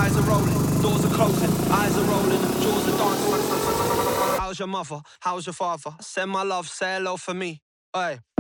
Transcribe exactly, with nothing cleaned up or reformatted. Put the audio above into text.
eyes are rolling, doors are closing, eyes are rolling, jaws are dancing. How's your mother? How's your father? Send my love, say hello for me. Hey.